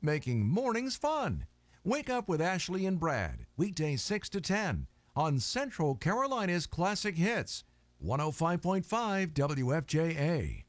making mornings fun. Wake up with Ashley and Brad, weekdays 6 to 10 on Central Carolina's Classic Hits, 105.5 WFJA.